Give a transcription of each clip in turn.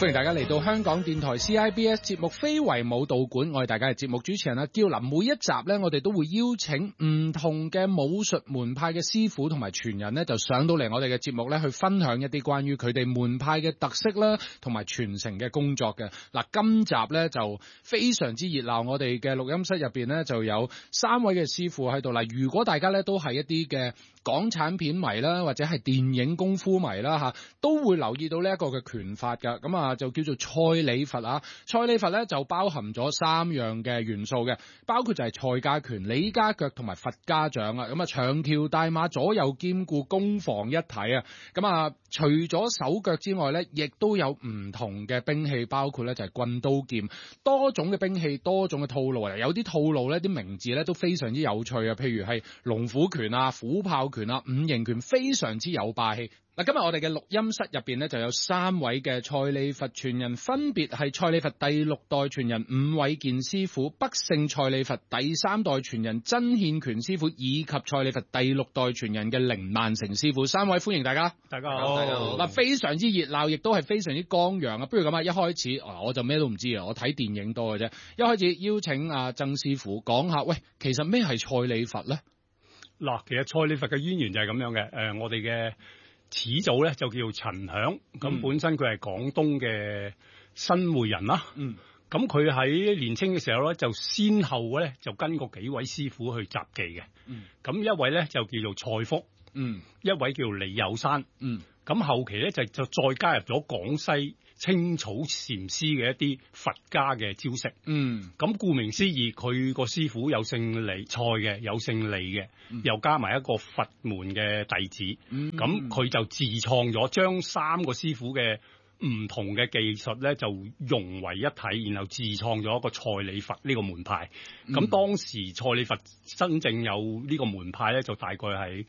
歡迎大家嚟到香港電台 CIBS 節目非遺舞蹈館，我係大家嘅節目主持人阿嬌。每一集呢，我哋都會邀請唔同嘅武術門派嘅師傅同埋傳人呢，就上到嚟我哋嘅節目呢，去分享一啲關於佢哋門派嘅特色啦，同埋傳承嘅工作嘅。嗱，今集呢就非常之熱鬧，我哋嘅錄音室入邊呢，就有3位嘅師傅喺度啦。如果大家呢都係一啲嘅港產片迷啦，或者係電影功夫迷啦吓，都會留意到呢一個嘅拳法噶。咁啊就叫做蔡李佛啊。蔡李佛咧就包含咗3樣嘅元素嘅，包括就係蔡家拳、李家腳同埋佛家掌啊。咁啊長橋大馬，左右兼顧，攻防一體啊。咁啊除咗手腳之外咧，亦都有唔同嘅兵器，包括咧就係棍刀劍，多種嘅兵器，多種嘅套路啊。有啲套路咧，啲名字咧都非常之有趣啊。譬如係龍虎拳啊、虎豹拳啊、五形拳，非常之有霸氣。嗱，今日我哋嘅錄音室入邊咧就有3位嘅蔡李佛傳人，分別係蔡李佛第6代傳人伍偉健師傅、北勝蔡李佛第3代傳人曾憲權師傅，以及蔡李佛第6代傳人嘅凌萬成師傅。3位歡迎大家。 大家好，大家好。 嗱，非常之熱鬧，亦都係非常之剛陽啊！不如咁啊，一開始我就咩都唔知啊，我睇電影多嘅啫。一開始邀請阿曾師傅講下，喂，其實咩係蔡李佛咧？ 嗱，其實蔡李佛嘅淵源就係咁樣嘅。我哋嘅始祖咧就叫做陳響，咁本身佢係廣東嘅新會人啦。咁佢喺年青嘅時候咧，就先後咧就跟過幾位師傅去雜技嘅。咁一位咧就叫做蔡福，一位叫李有山。咁後期咧就再加入咗廣西青草禪師嘅一啲佛家嘅招式。咁顧名思義，佢個師傅有姓李蔡嘅，有姓李嘅，又加埋一個佛門嘅弟子。咁佢就自創咗，將3個師傅嘅唔同嘅技術咧就融為一體，然後自創咗一個蔡李佛呢個門派。咁當時蔡李佛真正有呢個門派咧，就大概係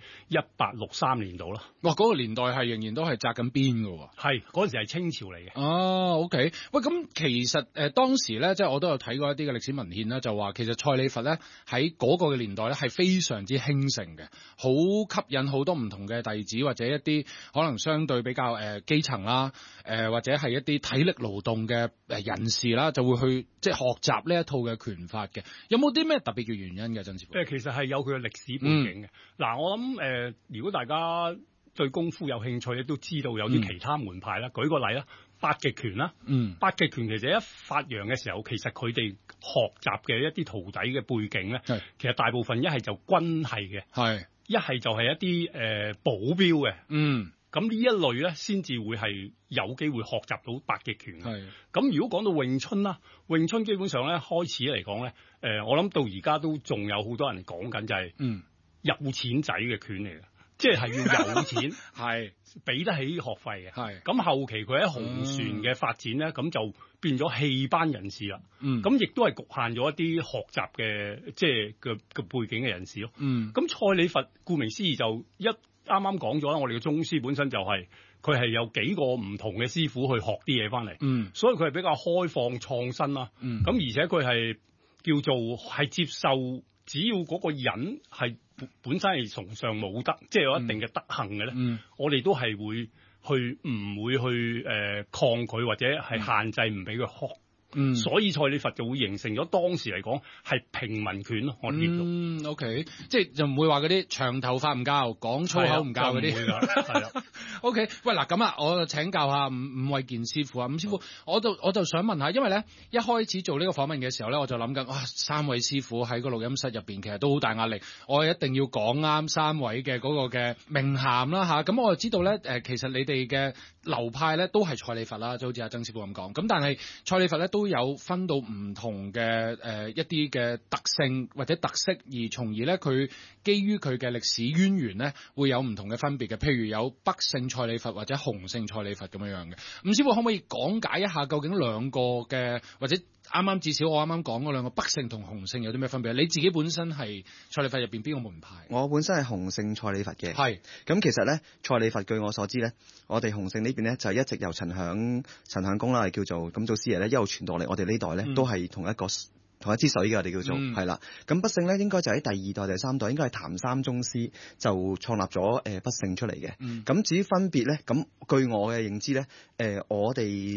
1863年度啦。哇，嗰個年代係仍然都係紮緊辮㗎喎。係，嗰陣時係清朝嚟嘅。 哦，OK。喂，咁其實當時咧，即係我都有睇過一啲嘅歷史文獻啦，就話其實蔡李佛咧喺嗰個嘅年代咧係非常之興盛嘅，好吸引好多唔同嘅弟子或者一啲可能相對比較基層啦，或者係一啲體力勞動嘅人士啦，就會去即係學習呢一套嘅拳法嘅。有冇啲咩特別嘅原因嘅，曾師傅？ 其實係有佢嘅歷史背景嘅。嗱，我諗如果大家對功夫有興趣咧，都知道有啲其他門派啦。舉個例啦，八極拳啦。八極拳其實一發揚嘅時候，其實佢哋學習嘅一啲徒弟嘅背景咧，其實大部分一係就軍系嘅，一係就係一啲保鏢嘅。咁呢一類咧，先至會係有機會學習到八極拳。咁如果講到詠春啦，詠春基本上咧開始嚟講咧，我諗到而家都仲有好多人講緊就係有錢仔嘅拳嚟嘅，即係要有錢，俾得起學費嘅。咁後期佢喺紅船嘅發展咧，咁就變咗戲班人士啦。咁亦都係局限咗一啲學習嘅即係嘅背景嘅人士咯。咁蔡李佛顧名思義就啱啱講咗啦，我哋嘅宗師本身就係佢係有幾個唔同嘅師傅去學啲嘢翻嚟，所以佢係比較開放創新啦。咁而且佢係叫做係接受，只要嗰個人係本身係崇尚武德，即係有一定嘅德行嘅咧，我哋都係會去唔會去抗拒或者係限制唔俾佢學。所以蔡李佛就會形成咗當時嚟講係平民拳咯，我哋叫 OK， 即係就唔會話嗰啲長頭髮唔教，講粗口唔教嗰啲。 係啦。 OK， 喂嗱咁啊，我就請教下伍偉健師傅啊，伍師傅，我就想問下，因為咧一開始做呢個訪問嘅時候咧，我就諗緊哇，3位師傅喺個錄音室入邊，其實都好大壓力，我一定要講啱3位嘅嗰個嘅名銜啦嚇。咁我就知道咧其實你哋嘅流派咧都係蔡李佛啦，就好似阿曾師傅咁講。咁但係蔡李佛咧都有分到唔同嘅一啲嘅特性或者特色，而從而咧佢基於佢嘅歷史淵源咧會有唔同嘅分別嘅。譬如有北勝蔡李佛或者紅勝蔡李佛咁樣嘅。伍師傅可唔可以講解一下究竟兩個嘅或者至少我啱啱講嗰兩個北勝同紅勝有啲咩分別？你自己本身係蔡李佛入邊邊個門派？ 我本身係紅勝蔡李佛嘅。咁其實咧蔡李佛據我所知咧，我哋紅勝呢邊咧就係一直由陳響公啦，叫做咁做師爺咧一路傳到嚟，我哋呢代咧都係同一支水嘅，我哋叫做係啦。咁北勝咧應該就喺第2代第3代，應該係譚三宗師就創立咗北勝出嚟嘅。咁至於分別咧，咁據我嘅認知咧，我哋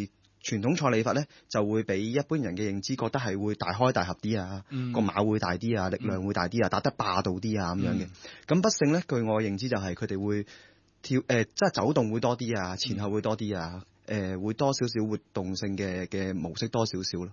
傳統蔡李佛咧就會比一般人嘅認知覺得係會大開大合啲啊，個馬會大啲啊，力量會大啲啊，打得霸道啲啊咁樣嘅。咁北勝咧，據我認知就係佢哋會跳即係走動會多啲啊，前後會多啲啊。會多少少活動性嘅模式多少少咯。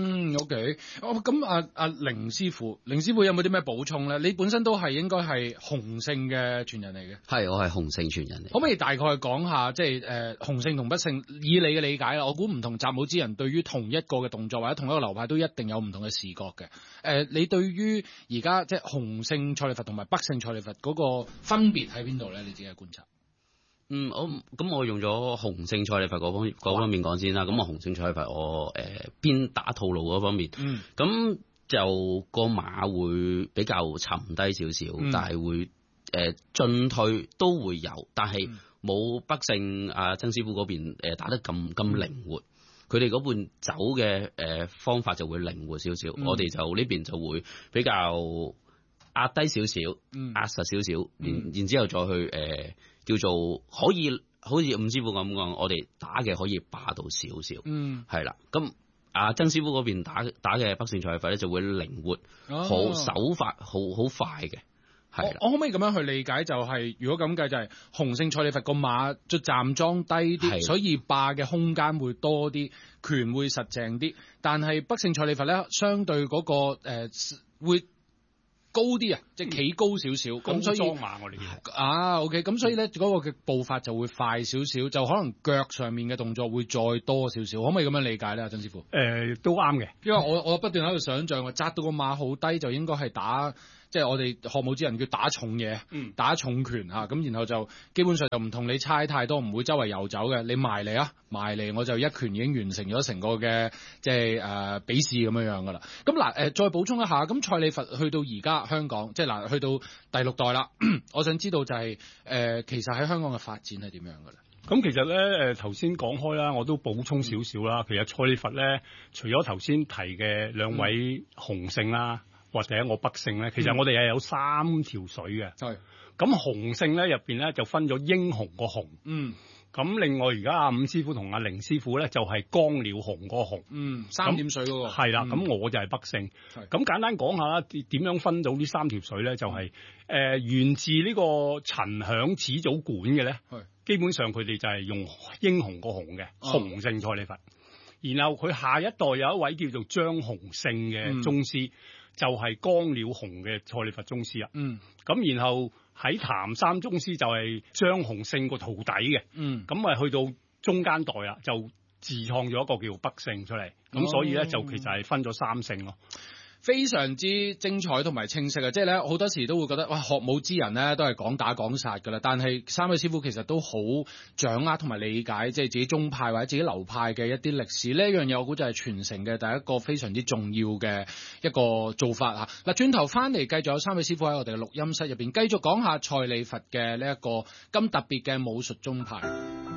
OK。咁阿凌師傅有冇啲咩補充咧？你本身都係應該係洪聖嘅傳人嚟嘅。 係，我係洪聖傳人嚟。 可唔可以大概講下，即係洪聖同北勝以你嘅理解啦？我估唔同習武之人對於同一個嘅動作或者同一個流派都一定有唔同嘅視覺嘅。你對於而家即係洪聖蔡李佛同埋北勝蔡李佛嗰個分別喺邊度咧？你自己嘅觀察？ 我用咗洪聖蔡李佛嗰方面講先啦。咁洪聖蔡李佛我邊打套路嗰方面，咁就個馬會比較沉低少少，但係會進退都會有，但係冇北勝曾師傅嗰邊打得咁靈活。佢哋嗰邊走嘅方法就會靈活少少，我哋就呢邊就會比較壓低少少，壓實少少，然之後再去叫做可以好似伍師傅咁講，我哋打嘅可以霸道少少，係啦。咁曾師傅嗰邊打嘅北勝蔡李佛咧就會靈活，好手法好快嘅，係啦。 我可唔可以咁樣去理解？就係如果咁計，就係洪聖蔡李佛個馬就站裝低啲，所以霸嘅空間會多啲，拳會實淨啲。但係北勝蔡李佛咧，相對嗰個會高啲啊，即係企高少少，咁所以裝馬我哋 OK， 咁所以咧嗰個嘅步伐就會快少少，就可能腳上面嘅動作會再多少少，可唔可以咁樣理解咧，曾師傅？ 都啱嘅， 因為我不斷喺度想像，紮到個馬好低就應該係打。即係我哋學武之人叫打重嘢，打重拳嚇，咁然後就基本上就唔同你猜太多，唔會周圍遊走嘅。你埋嚟我就一拳已經完成咗成個嘅即係比試咁樣噶啦。咁嗱再補充一下，咁蔡李佛去到而家香港，即係嗱去到第六代啦，我想知道就係其實喺香港嘅發展係點樣噶啦？ 咁其實咧頭先講開啦，我都補充少少啦。其實蔡李佛咧，除咗頭先提嘅兩位洪聖啦。或者我北勝咧，其實我哋係有3條水嘅。係咁洪聖咧入邊咧就分咗英雄個洪。咁另外而家阿伍師傅同阿凌師傅咧就係江鳥洪個洪。 3點水嗰個。係啦，咁我就係北勝。咁簡單講下啦，點樣分到呢3條水咧？就係源自呢個陳響始祖館嘅咧。基本上佢哋就係用英雄個洪嘅洪聖蔡李佛。然後佢下一代有一位叫做張洪聖嘅宗師。就係江鳥洪嘅蔡李佛宗師啊，咁然後喺譚三宗師就係張洪聖個徒弟嘅，咁去到中間代啦，就自創咗一個叫北勝出嚟，咁所以咧就其實係分咗3勝咯。 非常之精彩同埋清晰啊！即係咧好多時都會覺得哇，學武之人咧都係講打講殺㗎啦。但係三位師傅其實都好掌握同埋理解，即係自己宗派或者自己流派嘅一啲歷史。呢一樣嘢我估就係傳承嘅第一個非常之重要嘅一個做法嚇。嗱，轉頭翻嚟繼續有三位師傅喺我哋嘅錄音室入邊繼續講下蔡李佛嘅呢一個咁特別嘅武術宗派。